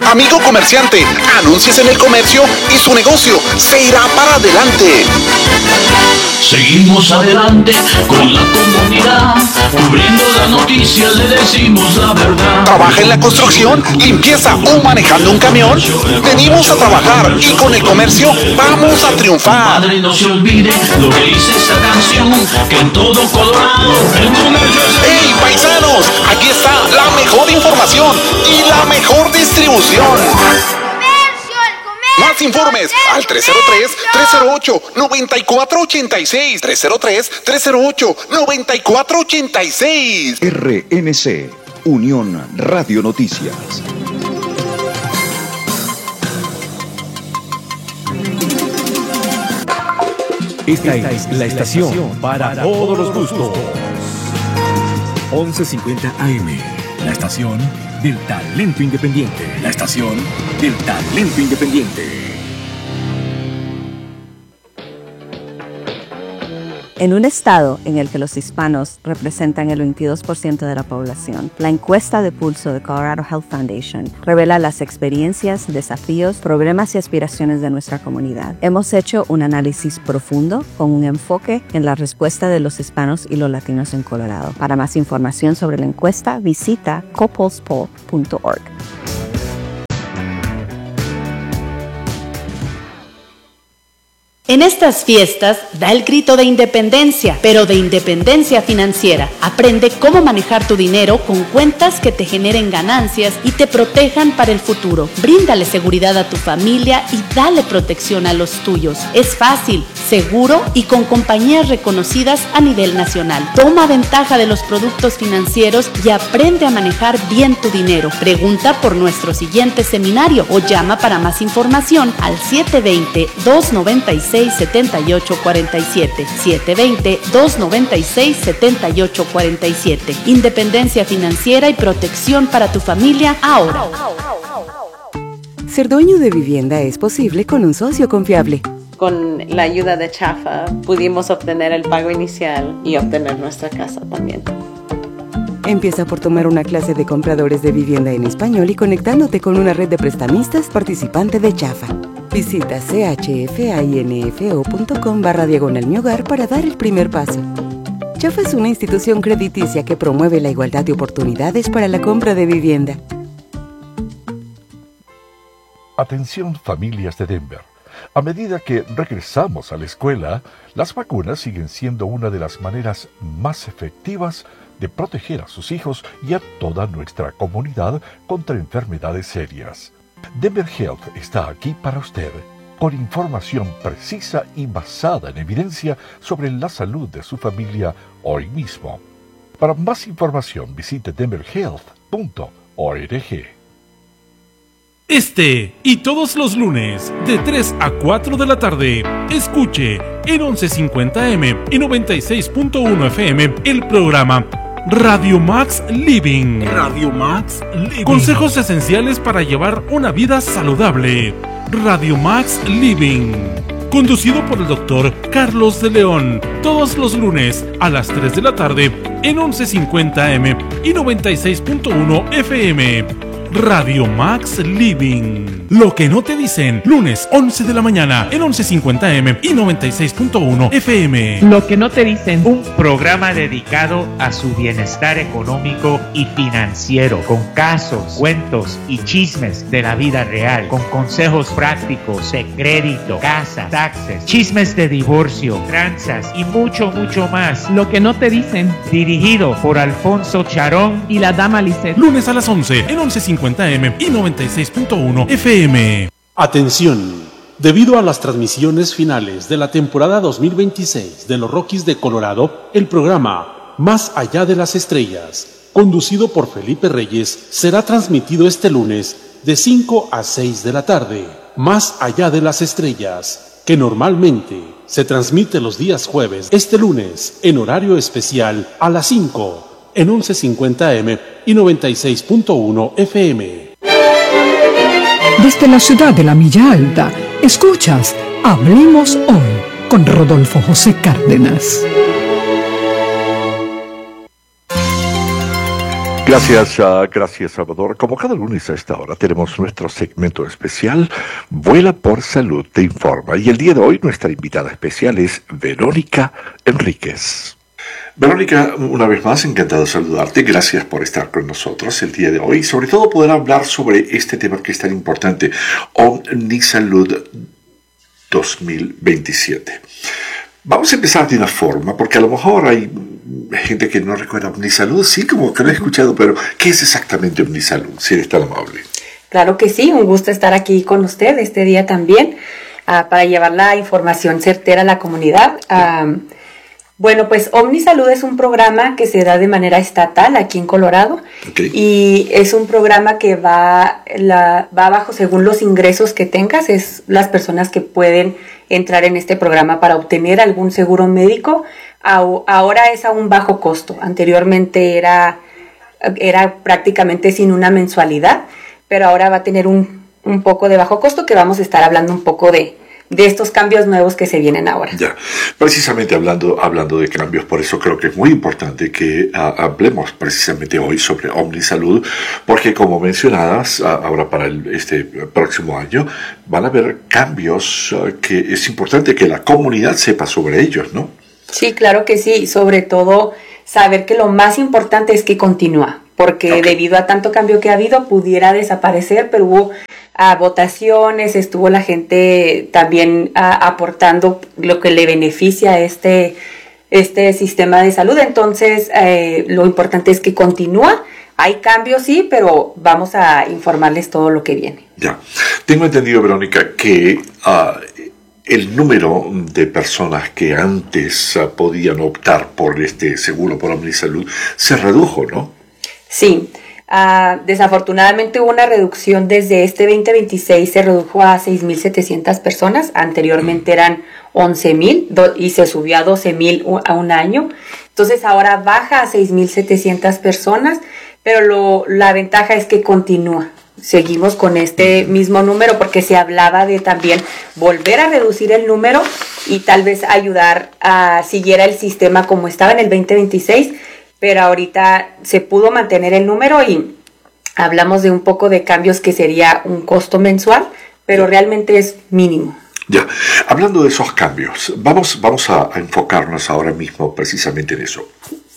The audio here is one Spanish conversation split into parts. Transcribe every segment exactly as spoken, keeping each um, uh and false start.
Amigo comerciante, anúnciese en el comercio y su negocio se irá para adelante. Seguimos adelante con la comunidad, cubriendo las noticias, le decimos la verdad. ¿Trabaja en la construcción, limpieza o manejando un camión? Venimos a trabajar y con el comercio vamos a triunfar. Padre, no se olvide lo que dice esta canción, que en todo Colorado el comercio es... ¡Hey, paisanos! Aquí está la mejor información y la mejor distribución. Más informes al tres cero tres, tres cero ocho, nueve cuatro ocho seis. tres cero tres, tres cero ocho, nueve cuatro ocho seis. R N C, Unión Radio Noticias. Esta es la estación para todos los gustos. once cincuenta A M, la estación del talento independiente. La estación del talento independiente. En un estado en el que los hispanos representan el veintidós por ciento de la población, la encuesta de pulso de Colorado Health Foundation revela las experiencias, desafíos, problemas y aspiraciones de nuestra comunidad. Hemos hecho un análisis profundo con un enfoque en la respuesta de los hispanos y los latinos en Colorado. Para más información sobre la encuesta, visita copulse poll punto org. En estas fiestas, da el grito de independencia, pero de independencia financiera. Aprende cómo manejar tu dinero con cuentas que te generen ganancias y te protejan para el futuro. Bríndale seguridad a tu familia y dale protección a los tuyos. Es fácil, seguro y con compañías reconocidas a nivel nacional. Toma ventaja de los productos financieros y aprende a manejar bien tu dinero. Pregunta por nuestro siguiente seminario o llama para más información al siete dos cero, dos nueve seis, siete ocho cuatro siete, siete dos cero, dos nueve seis, siete ocho cuatro siete. Independencia financiera y protección para tu familia ahora. Ser dueño de vivienda es posible con un socio confiable. Con la ayuda de Chafa pudimos obtener el pago inicial y obtener nuestra casa también. Empieza por tomar una clase de compradores de vivienda en español y conectándote con una red de prestamistas participante de Chafa. Visita chfinfo.com barra diagonal mi hogar para dar el primer paso. Chafa es una institución crediticia que promueve la igualdad de oportunidades para la compra de vivienda. Atención, familias de Denver. A medida que regresamos a la escuela, las vacunas siguen siendo una de las maneras más efectivas de proteger a sus hijos y a toda nuestra comunidad contra enfermedades serias. Denver Health está aquí para usted, con información precisa y basada en evidencia sobre la salud de su familia hoy mismo. Para más información, visite denver health punto org. Este y todos los lunes, de tres a cuatro de la tarde, escuche en once cincuenta A M y noventa y seis punto uno F M el programa Radio Max Living. Radio Max Living. Consejos esenciales para llevar una vida saludable. Radio Max Living. Conducido por el doctor Carlos de León. Todos los lunes a las tres de la tarde en once cincuenta A M y noventa y seis punto uno F M. Radio Max Living. Lo que no te dicen, lunes once de la mañana en once cincuenta A M y noventa y seis punto uno F M. Lo que no te dicen, un programa dedicado a su bienestar económico y financiero, con casos, cuentos y chismes de la vida real, con consejos prácticos de crédito, casa, taxes, chismes de divorcio, tranzas y mucho, mucho más. Lo que no te dicen, dirigido por Alfonso Charón y la dama Lisset. Lunes a las once en once cincuenta A M y noventa y seis punto uno F M. Atención, debido a las transmisiones finales de la temporada dos mil veintiséis de los Rockies de Colorado, el programa Más Allá de las Estrellas, conducido por Felipe Reyes, será transmitido este lunes de cinco a seis de la tarde. Más Allá de las Estrellas, que normalmente se transmite los días jueves, este lunes en horario especial a las cinco en once cincuenta A M y noventa y seis punto uno F M. Desde la ciudad de la Milla Alta, escuchas Hablemos Hoy con Rodolfo José Cárdenas. Gracias, uh, gracias Salvador. Como cada lunes a esta hora tenemos nuestro segmento especial, Vuela por Salud te informa. Y el día de hoy nuestra invitada especial es Verónica Enríquez. Verónica, una vez más, encantado de saludarte. Gracias por estar con nosotros el día de hoy y sobre todo poder hablar sobre este tema que es tan importante, OmniSalud dos mil veintisiete. Vamos a empezar de una forma, porque a lo mejor hay gente que no recuerda OmniSalud, sí, como que lo he escuchado, pero ¿qué es exactamente OmniSalud? Si eres tan amable. Claro que sí, un gusto estar aquí con usted este día también, uh, para llevar la información certera a la comunidad. Uh, bueno, pues OmniSalud es un programa que se da de manera estatal aquí en Colorado, okay. Y es un programa que va, la, va abajo según los ingresos que tengas, es las personas que pueden entrar en este programa para obtener algún seguro médico. Ahora es a un bajo costo. Anteriormente era, era prácticamente sin una mensualidad, pero ahora va a tener un, un poco de bajo costo, que vamos a estar hablando un poco de, de estos cambios nuevos que se vienen ahora. Ya, precisamente hablando, hablando de cambios, por eso creo que es muy importante que uh, hablemos precisamente hoy sobre OmniSalud, porque como mencionadas, uh, ahora para el, este próximo año van a haber cambios uh, que es importante que la comunidad sepa sobre ellos, ¿no? Sí, claro que sí, sobre todo saber que lo más importante es que continúa, porque okay. debido a tanto cambio que ha habido pudiera desaparecer, pero hubo a votaciones, estuvo la gente también a, aportando lo que le beneficia a este, este sistema de salud. Entonces, eh, lo importante es que continúa. Hay cambios, sí, pero vamos a informarles todo lo que viene. Ya. Tengo entendido, Verónica, que uh, el número de personas que antes uh, podían optar por este seguro por OmniSalud se redujo, ¿no? Sí. Uh, desafortunadamente hubo una reducción desde este veinte veintiséis, se redujo a seis mil setecientas personas, anteriormente eran once mil y se subió a doce mil a un año, entonces ahora baja a seis mil setecientas personas, pero lo, la ventaja es que continúa, seguimos con este mismo número porque se hablaba de también volver a reducir el número y tal vez ayudar a siguiera el sistema como estaba en el veinte veintiséis, pero ahorita se pudo mantener el número y hablamos de un poco de cambios que sería un costo mensual, pero realmente es mínimo. Ya, hablando de esos cambios, vamos, vamos a, a enfocarnos ahora mismo precisamente en eso.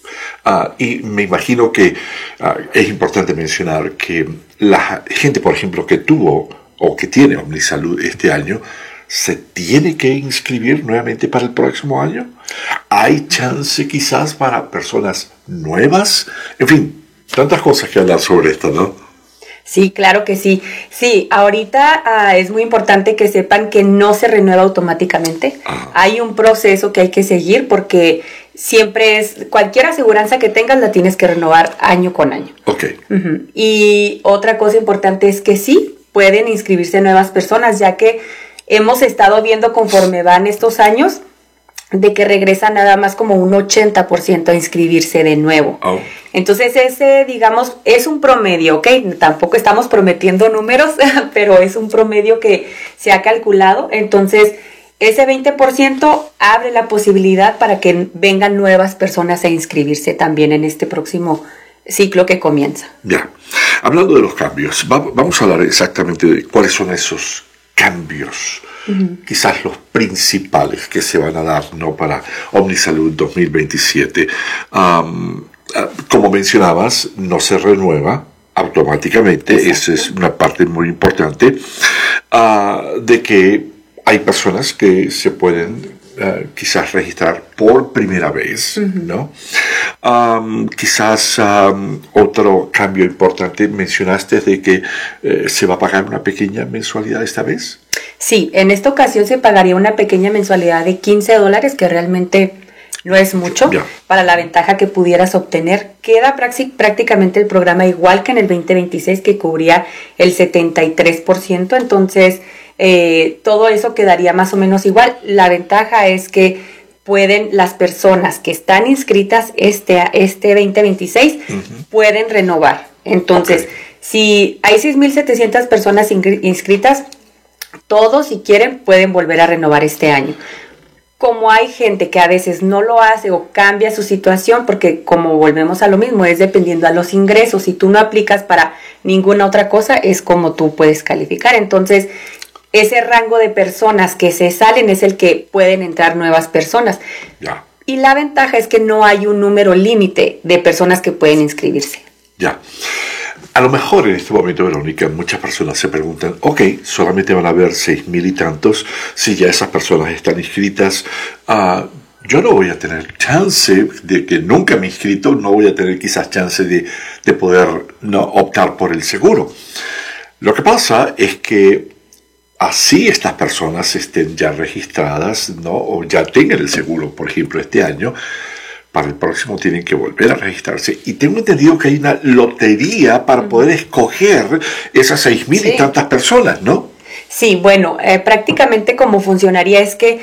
Uh, y me imagino que uh, es importante mencionar que la gente, por ejemplo, que tuvo o que tiene OmniSalud este año, ¿se tiene que inscribir nuevamente para el próximo año? ¿Hay chance quizás para personas nuevas? En fin, tantas cosas que hablar sobre esto, ¿no? Sí, claro que sí. Sí, ahorita uh, es muy importante que sepan que no se renueva automáticamente. Ah. Hay un proceso que hay que seguir porque siempre es, cualquier aseguranza que tengas la tienes que renovar año con año. Ok. Uh-huh. Y otra cosa importante es que sí, pueden inscribirse nuevas personas, ya que hemos estado viendo conforme van estos años de que regresa nada más como un ochenta por ciento a inscribirse de nuevo. Oh. Entonces ese, digamos, es un promedio, ¿ok? Tampoco estamos prometiendo números, pero es un promedio que se ha calculado. Entonces ese veinte por ciento abre la posibilidad para que vengan nuevas personas a inscribirse también en este próximo ciclo que comienza. Ya, hablando de los cambios, vamos a hablar exactamente de cuáles son esos cambios, uh-huh. quizás los principales que se van a dar, ¿no?, para OmniSalud dos mil veintisiete. Um, como mencionabas, no se renueva automáticamente. Exacto. Esa es una parte muy importante, uh, de que hay personas que se pueden uh, quizás registrar por primera vez, uh-huh. ¿no? Um, quizás um, otro cambio importante, mencionaste de que eh, se va a pagar una pequeña mensualidad esta vez. Sí, en esta ocasión se pagaría una pequeña mensualidad de quince dólares, que realmente no es mucho yeah. para la ventaja que pudieras obtener. Queda prácticamente el programa igual que en el veinte veintiséis, que cubría el setenta y tres por ciento, entonces eh, todo eso quedaría más o menos igual. La ventaja es que pueden, las personas que están inscritas este, este veinte veintiséis, uh-huh. pueden renovar. Entonces, okay. si hay seis mil setecientas personas inscritas, todos, si quieren, pueden volver a renovar este año. como hay gente que a veces no lo hace o cambia su situación, porque como volvemos a lo mismo, es dependiendo a los ingresos. Si tú no aplicas para ninguna otra cosa, es como tú puedes calificar. Entonces, ese rango de personas que se salen es el que pueden entrar nuevas personas. Ya. Y la ventaja es que no hay un número límite de personas que pueden inscribirse. Ya. A lo mejor en este momento, Verónica, muchas personas se preguntan, ok, solamente van a haber seis mil y tantos, si ya esas personas están inscritas, uh, yo no voy a tener chance de que nunca me he inscrito, no voy a tener quizás chance de, de poder no, optar por el seguro. Lo que pasa es que así estas personas estén ya registradas, ¿no? O ya tengan el seguro, por ejemplo, este año, para el próximo tienen que volver a registrarse. Y tengo entendido que hay una lotería para poder escoger esas seis mil y tantas personas, ¿no? Sí, bueno, eh, prácticamente como funcionaría es que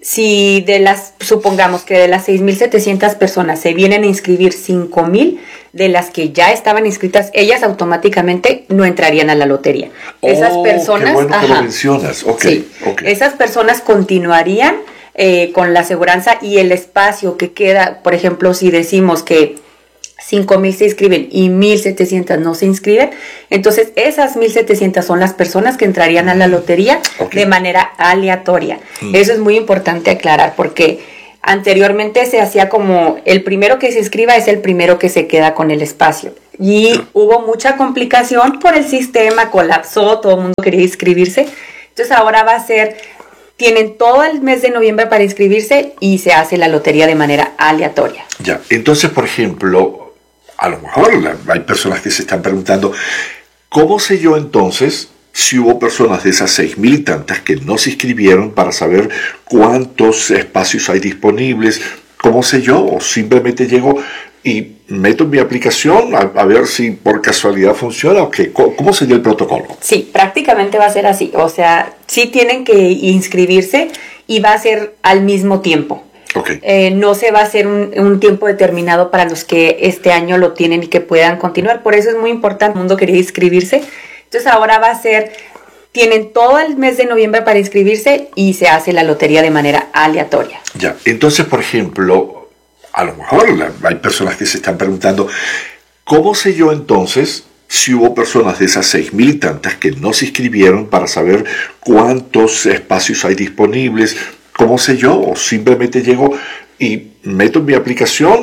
si de las, supongamos que de las seis mil setecientas personas se vienen a inscribir cinco mil, de las que ya estaban inscritas, ellas automáticamente no entrarían a la lotería. Oh, esas personas, qué bueno que ajá, lo mencionas. Okay, sí, okay. Esas personas continuarían eh, con la aseguranza y el espacio que queda, por ejemplo, si decimos que cinco mil se inscriben y mil setecientas no se inscriben, entonces esas mil setecientas son las personas que entrarían a la lotería okay. de manera aleatoria. Mm. Eso es muy importante aclarar porque anteriormente se hacía como el primero que se inscriba es el primero que se queda con el espacio. Y sí. hubo mucha complicación por el sistema, colapsó, todo el mundo quería inscribirse. Entonces ahora va a ser, tienen todo el mes de noviembre para inscribirse y se hace la lotería de manera aleatoria. Ya, entonces por ejemplo, a lo mejor hay personas que se están preguntando, ¿cómo sé yo entonces si hubo personas de esas seis mil y tantas que no se inscribieron para saber cuántos espacios hay disponibles? ¿Cómo sé yo? O simplemente llego y meto mi aplicación a, a ver si por casualidad funciona o qué. ¿Cómo sería el protocolo? Sí, prácticamente va a ser así. O sea, sí tienen que inscribirse y va a ser al mismo tiempo. Okay. Eh, no se va a hacer un, un tiempo determinado para los que este año lo tienen y que puedan continuar. Por eso es muy importante, el mundo quería inscribirse. Entonces ahora va a ser, tienen todo el mes de noviembre para inscribirse y se hace la lotería de manera aleatoria. Ya, entonces por ejemplo, a lo mejor hay personas que se están preguntando, ¿cómo sé yo entonces si hubo personas de esas seis mil y tantas que no se inscribieron para saber cuántos espacios hay disponibles? ¿Cómo sé yo? O simplemente llego y meto mi aplicación